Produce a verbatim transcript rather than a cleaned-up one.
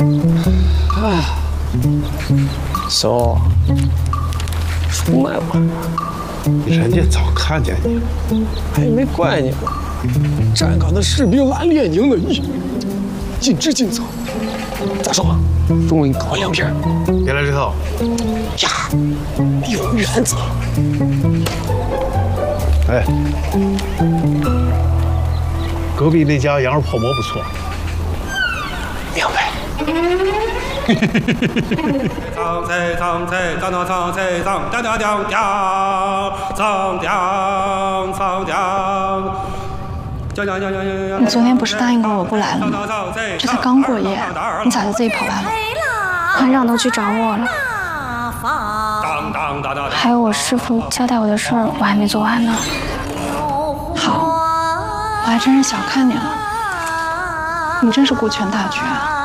哎，小，出卖我， 人家早看见你了， 还没怪你呢。站岗的士兵按列宁的意，尽职尽责。咋说？终于搞两瓶。 别来这套。 呀，有原则。 哎，隔壁那家羊肉泡馍不错。 明白。 唱菜唱菜唱唱唱菜唱当当当当唱当唱当。 你昨天不是答应过我不来了吗？这才刚过夜，你咋就自己跑来了？团长都去找我了，还有我师傅交代我的事儿，我还没做完呢。好，我还真是小看你了，你真是顾全大局啊。